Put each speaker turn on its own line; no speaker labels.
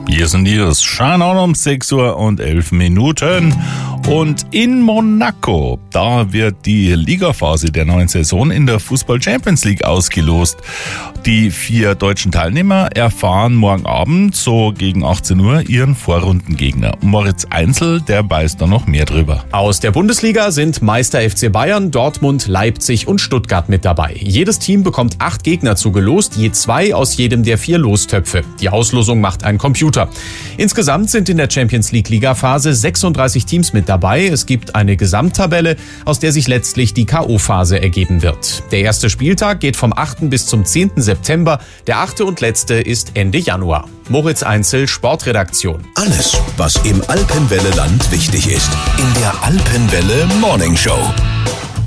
Hier sind es schon um 6:11 Uhr. Und in Monaco, da wird die Ligaphase der neuen Saison in der Fußball Champions League ausgelost. Die 4 deutschen Teilnehmer erfahren morgen Abend, so gegen 18 Uhr, ihren Vorrundengegner. Moritz Einzel, der weiß da noch mehr drüber.
Aus der Bundesliga sind Meister FC Bayern, Dortmund, Leipzig und Stuttgart mit dabei. Jedes Team bekommt 8 Gegner zugelost, je 2 aus jedem der 4 Lostöpfe. Die Auslosung macht ein Computer. Insgesamt sind in der Champions League Ligaphase 36 Teams mit dabei. Es gibt eine Gesamttabelle, aus der sich letztlich die K.O.-Phase ergeben wird. Der erste Spieltag geht vom 8. bis zum 10. September. Der 8. und letzte ist Ende Januar. Moritz Einzel, Sportredaktion.
Alles, was im Alpenwelle-Land wichtig ist. In der Alpenwelle Morning Show.